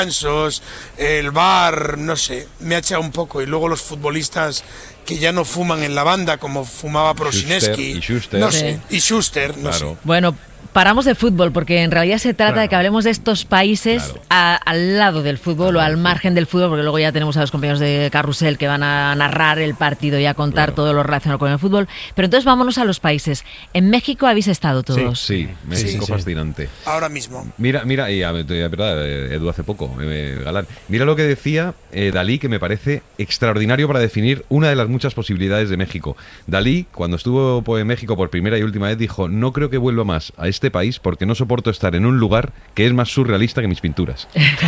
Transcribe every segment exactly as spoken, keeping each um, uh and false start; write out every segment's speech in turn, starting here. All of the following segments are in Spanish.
descansos, el bar, no sé, me ha echado un poco. Y luego los futbolistas que ya no fuman en la banda, como fumaba Prosineski, y Schuster, no sé, y Schuster, no claro. sé. Bueno, paramos de fútbol, porque en realidad se trata Claro. de que hablemos de estos países Claro. a- al lado del fútbol o al margen del fútbol, porque luego ya tenemos a los compañeros de Carrusel que van a narrar el partido y a contar Claro. todo lo relacionado con el fútbol. Pero entonces vámonos a los países. En México habéis estado todos. Sí, México sí, sí. fascinante. Ahora mismo. Mira, mira, y a, de verdad, eh, Edu hace poco, eh, Galán. Mira lo que decía eh, Dalí, que me parece extraordinario para definir una de las muchas posibilidades de México. Dalí, cuando estuvo pues, en México por primera y última vez, dijo: no creo que vuelva más a este país porque no soporto estar en un lugar que es más surrealista que mis pinturas.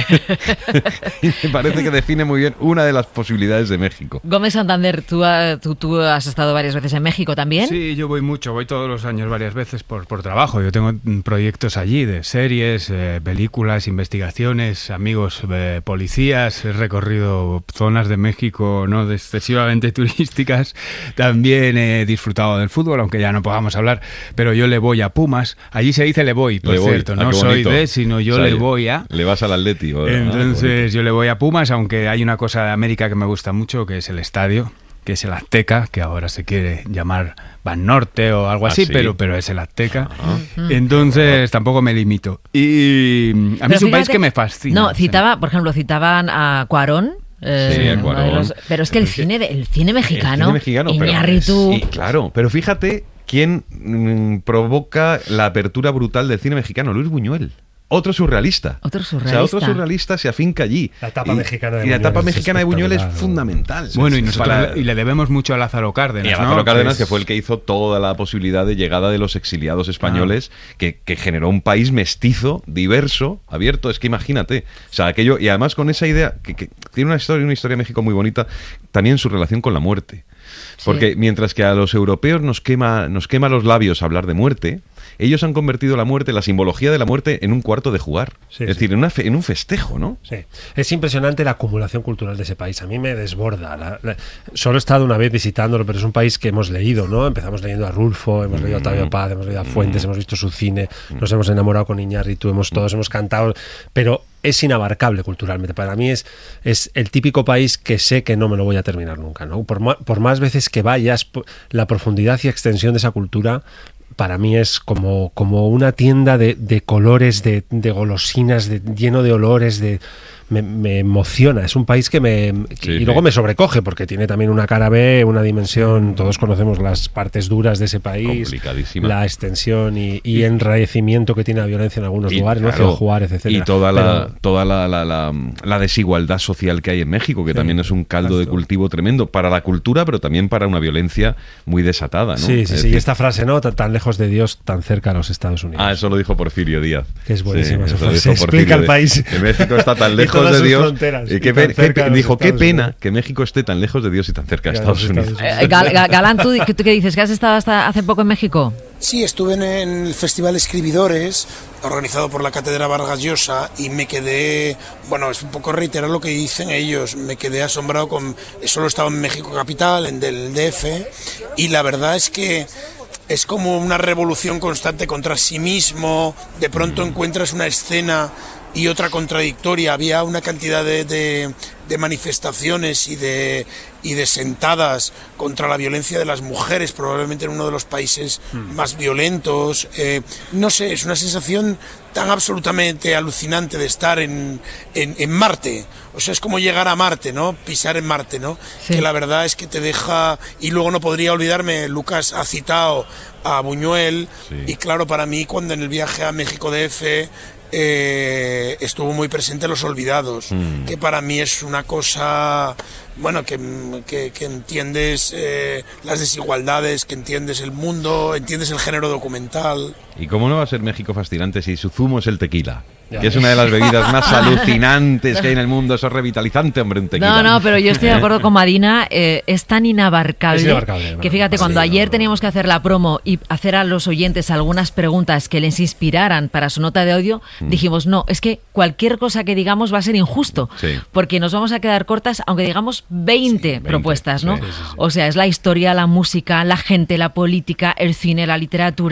Y me parece que define muy bien una de las posibilidades de México. Gómez Santander, ¿tú, ha- tú, tú has estado varias veces en México también. Sí, yo voy mucho, voy todos los años varias veces por, por trabajo. Yo tengo mm, proyectos allí de series, eh, películas, investigaciones, amigos eh, policías. He recorrido zonas de México no de excesivamente turísticas. También he disfrutado del fútbol, aunque ya no podamos hablar, pero yo le voy a Pumas. Allí se dice le voy, por Le voy. cierto, Ah, no qué soy bonito. de, sino yo O sea, le voy a... Le vas al Atleti. o- ah, qué bonito. Entonces yo le voy a Pumas, aunque hay una cosa de América que me gusta mucho, que es el estadio, que es el Azteca, que ahora se quiere llamar Banorte o algo ¿Ah, así, sí? pero, pero es el Azteca. Ah. Entonces tampoco me limito. Y mm, a mí Pero es un país fíjate- que me fascina. No, citaba, por ejemplo, citaban a Cuarón. eh, Sí, a uno de Cuarón. los- pero es que el cine, de- el cine mexicano, El cine mexicano, pero- Iñárritu, Sí, claro, pero fíjate quién mm, provoca la apertura brutal del cine mexicano, Luis Buñuel. Otro surrealista. Otro O sea, surrealista. otro surrealista se afinca allí. La etapa Y- mexicana de Y la Buñuel etapa es mexicana de Buñuel es espectacular, ¿no? fundamental. Bueno, y Es nosotros para- le- y le debemos mucho a Lázaro Cárdenas, Y a ¿no? Lázaro Cárdenas, es- que fue el que hizo toda la posibilidad de llegada de los exiliados españoles, que, que generó un país mestizo, diverso, abierto. Es que imagínate. O sea, aquello, y además con esa idea, que, que tiene una historia, una historia de México muy bonita, también su relación con la muerte. Porque Sí. mientras que a los europeos nos quema, nos quema los labios hablar de muerte, ellos han convertido la muerte, la simbología de la muerte, en un cuarto de jugar. Sí, es sí. decir, en, una fe- en un festejo, ¿no? Sí, es impresionante la acumulación cultural de ese país. A mí me desborda. La- la- solo he estado una vez visitándolo, pero es un país que hemos leído, ¿no? Empezamos leyendo a Rulfo, hemos leído a Octavio Paz, hemos leído a Fuentes, hemos visto su cine, nos hemos enamorado con Iñárritu, hemos todos hemos cantado, pero es inabarcable culturalmente. Para mí es, es el típico país que sé que no me lo voy a terminar nunca, ¿no? Por, ma- por más veces que vayas, po- la profundidad y extensión de esa cultura para mí es como, como una tienda de, de colores, de, de golosinas, de, lleno de olores, de me, me emociona. Es un país que me... que- Sí, y sí. luego me sobrecoge, porque tiene también una cara B, una dimensión, todos conocemos las partes duras de ese país, Complicadísima. la extensión y, y enrarecimiento que tiene la violencia en algunos Y, lugares, ¿no? claro, Ciudad Juárez, etcétera. y toda la Pero- toda la, la, la, la desigualdad social que hay en México, que Sí, también es un caldo de exacto. cultivo tremendo para la cultura, pero también para una violencia muy desatada, ¿no? Sí, Es sí, sí. decir- Y esta frase, ¿no? Tan, tan lejos de Dios, tan cerca a los Estados Unidos. Ah, eso lo dijo Porfirio Díaz. Que es buenísima esa eso lo frase. dijo Explica Porfirio el Díaz. país. Que México está tan Y lejos todas de sus Dios. fronteras, Y y qué tan pe- cerca qué- de los dijo, qué Estados pena Unidos. que México esté tan lejos de Dios y tan cerca de Ya, Estados los Unidos. Estados Eh, Gal- Gal- Galán, ¿tú qué tú qué dices? ¿Que has estado hasta hace poco en México? Sí, estuve en el Festival Escribidores, organizado por la Cátedra Vargas Llosa, y me quedé, bueno, es un poco reiterar lo que dicen ellos, me quedé asombrado con, solo estaba en México Capital, en del D F, y la verdad es que es como una revolución constante contra sí mismo, de pronto encuentras una escena y otra contradictoria, había una cantidad de, de, de manifestaciones y de, y de sentadas contra la violencia de las mujeres, probablemente en uno de los países más violentos. Eh, no sé, es una sensación tan absolutamente alucinante de estar en, en, en Marte. O sea, es como llegar a Marte, ¿no? Pisar en Marte, ¿no? Sí. Que la verdad es que te deja... Y luego no podría olvidarme, Lucas ha citado a Buñuel, Sí. y claro, para mí cuando en el viaje a México D F... Eh, estuvo muy presente Los Olvidados, Mm. que para mí es una cosa, bueno, que, que, que entiendes eh, las desigualdades, que entiendes el mundo, entiendes el género documental. ¿Y cómo no va a ser México fascinante si su zumo es el tequila? Ya. Que es una de las bebidas más alucinantes que hay en el mundo. Eso es revitalizante, hombre, un tequila. No, no, pero yo estoy de acuerdo con Madina, eh, es tan inabarcable, Es inabarcable, que bueno, fíjate, sí, cuando no, ayer no. teníamos que hacer la promo y hacer a los oyentes algunas preguntas que les inspiraran para su nota de audio, dijimos, no, es que cualquier cosa que digamos va a ser injusto, Sí. porque nos vamos a quedar cortas, aunque digamos veinte, veinte, propuestas, ¿no? sí, sí, sí, sí. O sea, es la historia, la música, la gente, la política, el cine, la literatura.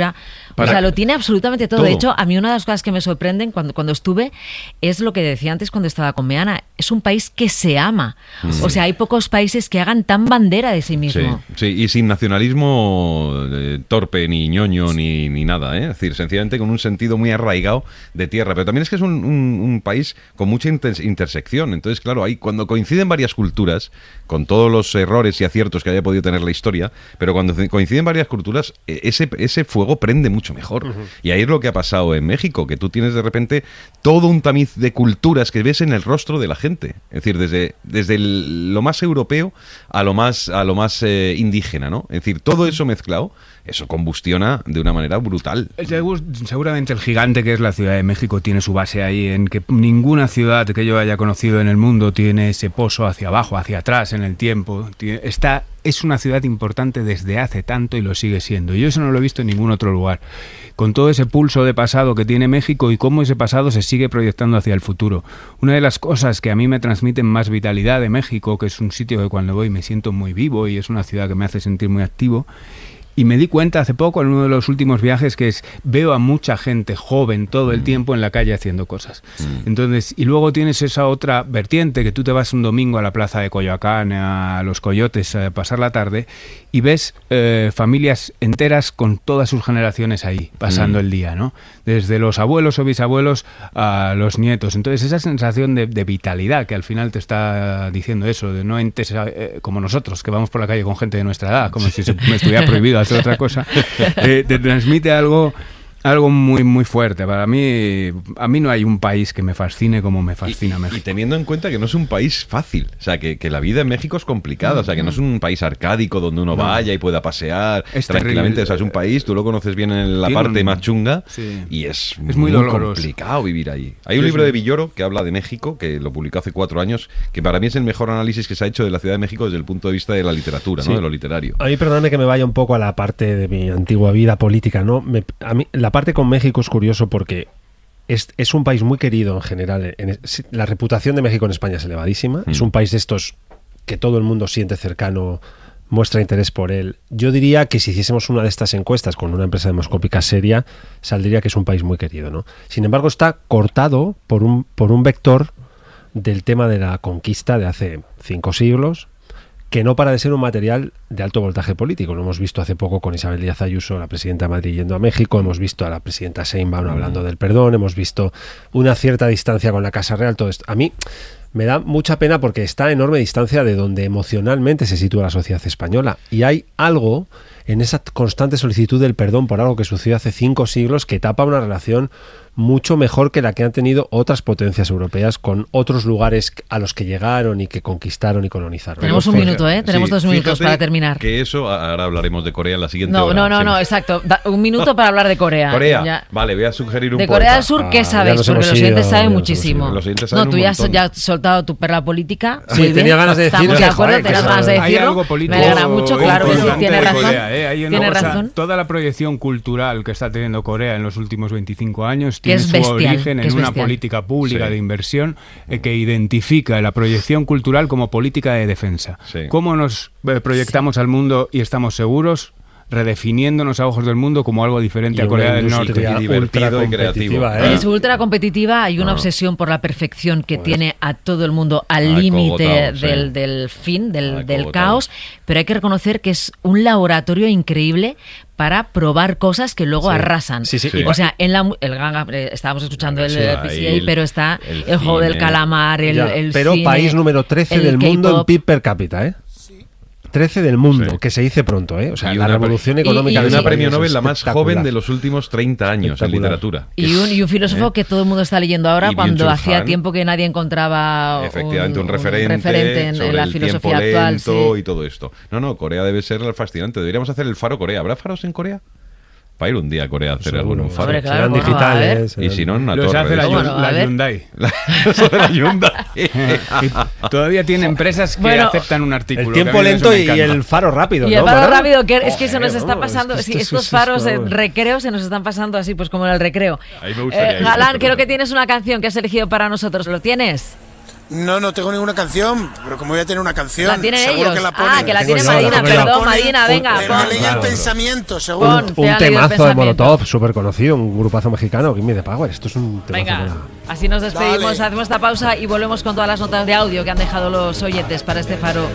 Para- O sea, lo tiene absolutamente todo. Todo. De hecho, a mí una de las cosas que me sorprenden cuando, cuando estuve es lo que decía antes cuando estaba con Meana. Es un país que se ama. O sea, hay pocos países que hagan tan bandera de sí Sí, mismo. sí, y sin nacionalismo eh, torpe, ni ñoño, ni, ni nada, ¿eh? Es decir, sencillamente con un sentido muy arraigado de tierra. Pero también es que es un, un- un país con mucha inter- intersección. Entonces, claro, hay, cuando coinciden varias culturas, con todos los errores y aciertos que haya podido tener la historia, pero cuando ce- coinciden varias culturas, eh, ese, ese fuego prende mucho mejor. Uh-huh. Y ahí es lo que ha pasado en México, que tú tienes de repente todo un tamiz de culturas que ves en el rostro de la gente. Es decir, desde, desde el- lo más europeo a lo más, a lo más eh, indígena, ¿no? Es decir, todo eso mezclado, eso combustiona de una manera brutal. Seguramente el gigante que es la Ciudad de México tiene su base ahí, en que ninguna ciudad que yo haya conocido en el mundo tiene ese pozo hacia abajo, hacia atrás en el tiempo. Tiene- Está, es una ciudad importante desde hace tanto y lo sigue siendo. Y yo eso no lo he visto en ningún otro lugar. Con todo ese pulso de pasado que tiene México y cómo ese pasado se sigue proyectando hacia el futuro. Una de las cosas que a mí me transmiten más vitalidad de México, que es un sitio que cuando voy me siento muy vivo y es una ciudad que me hace sentir muy activo. Y me di cuenta hace poco, en uno de los últimos viajes, que es veo a mucha gente joven todo el tiempo en la calle haciendo cosas. Mm. Entonces, y luego tienes esa otra vertiente, que tú te vas un domingo a la plaza de Coyoacán, a Los Coyotes, a pasar la tarde, y ves eh, familias enteras con todas sus generaciones ahí, pasando mm. el día, ¿no? Desde los abuelos o bisabuelos a los nietos. Entonces, esa sensación de, de vitalidad que al final te está diciendo eso, de no entes eh, como nosotros, que vamos por la calle con gente de nuestra edad, como si se me estuviera prohibido hacer otra cosa, eh, te transmite algo algo muy muy fuerte. Para mí, a mí no hay un país que me fascine como me fascina y, México. Y teniendo en cuenta que no es un país fácil, o sea, que, que la vida en México es complicada, mm, o sea, que no es un país arcádico donde uno no. vaya y pueda pasear es tranquilamente, terrible. O sea, es un país, tú lo conoces bien en la parte un, más chunga, sí. y es, es muy, muy complicado vivir ahí. Hay un sí, libro sí. de Villoro que habla de México, que lo publicó hace cuatro años, que para mí es el mejor análisis que se ha hecho de la Ciudad de México desde el punto de vista de la literatura, sí. ¿no? De lo literario. A mí, perdóname que me vaya un poco a la parte de mi antigua vida política, ¿no? Me, a mí, la parte con México es curioso porque es, es un país muy querido en general. En, la reputación de México en España es elevadísima. Mm. Es un país de estos que todo el mundo siente cercano, muestra interés por él. Yo diría que si hiciésemos una de estas encuestas con una empresa demoscópica seria, saldría que es un país muy querido, ¿no? Sin embargo, está cortado por un, por un vector del tema de la conquista de hace cinco siglos, que no para de ser un material de alto voltaje político. Lo hemos visto hace poco con Isabel Díaz Ayuso, la presidenta de Madrid, yendo a México, hemos visto a la presidenta Sheinbaum hablando del perdón, hemos visto una cierta distancia con la Casa Real, todo esto. A mí me da mucha pena porque está a enorme distancia de donde emocionalmente se sitúa la sociedad española. Y hay algo en esa constante solicitud del perdón por algo que sucedió hace cinco siglos que tapa una relación mucho mejor que la que han tenido otras potencias europeas con otros lugares a los que llegaron y que conquistaron y colonizaron. Tenemos un minuto, ¿eh? Tenemos sí, dos minutos para terminar. Que eso, ahora hablaremos de Corea en la siguiente no, hora. No, no, no, no, exacto. Da, un minuto para hablar de Corea. Corea, ya. Vale, voy a sugerir un De poeta. Corea del Sur, ¿qué ah, sabéis? Porque los oyentes saben muchísimo. Los oyentes saben no, tú ya has, ya has soltado tu perla política. Sí, Muy tenía bien. ganas de decirlo. Estamos de acuerdo, tenías ganas de decirlo. Hay algo político. Me alegra mucho, claro que sí, tiene razón. Corea, ¿eh? Hay una tiene cosa, razón. Toda la proyección cultural que está teniendo Corea en los últimos veinticinco años tiene es su bestial, origen en una bestial. política pública sí. de inversión eh, que identifica la proyección cultural como política de defensa. Sí. ¿Cómo nos eh, proyectamos sí. al mundo y estamos seguros? Redefiniéndonos a ojos del mundo como algo diferente y a Corea del Norte. Y divertido y creativo. ¿eh? Es ultra competitiva, hay una no. obsesión por la perfección que pues, tiene a todo el mundo al límite sí. del, del fin, del, del caos, pero hay que reconocer que es un laboratorio increíble para probar cosas que luego sí. arrasan. Sí, sí, sí. O sea, en la el Ganga, estábamos escuchando el sí, P C A, pero está el, el juego del calamar, el, ya, el pero cine, país número trece del mundo K-pop. en P I B per cápita, ¿eh? trece del mundo, sí. que se dice pronto, ¿eh? O sea, y la revolución pre- económica. Y, y de una premio Nobel la más joven de los últimos treinta años en literatura. Y un, y un filósofo ¿eh? que todo el mundo está leyendo ahora, y cuando hacía Han, tiempo que nadie encontraba efectivamente un, un, referente, un referente en, sobre en la el filosofía tiempo actual. Lento Sí. y todo esto. No, no, Corea debe ser fascinante. Deberíamos hacer el Faro Corea. ¿Habrá faros en Corea? Para ir un día a Corea a hacer Seguro. algún faro. Hombre, claro, serán bueno, digitales. Y si no, en una Los torre. hace la, bueno, la Hyundai. Eso de la Hyundai. Todavía tiene empresas que bueno, aceptan un artículo. El tiempo lento y el faro rápido. Y el ¿no, faro Mara? rápido, que es que se nos oh, está no, pasando. es que sí, esto, estos esto, faros esto, de recreo se nos están pasando así, pues como en el recreo. Ahí me gustaría Eh, ir, Galán, pero creo no. que tienes una canción que has elegido para nosotros. ¿Lo tienes? No, no tengo ninguna canción, pero como voy a tener una canción, La tienen seguro ellos. que la ponen. Ah, que la Tengo tiene yo, la Madina, tengo yo. perdón, Ponen Madina, un- venga, me- pon. me leí el Claro. pensamiento, seguro. Pon. Un, te un ha leído el temazo de pensamiento. Molotov, súper conocido, un grupazo mexicano, Give Me the Power. Esto es un temazo. Venga, buena. así nos despedimos, Dale. hacemos esta pausa y volvemos con todas las notas de audio que han dejado los oyentes para este faro.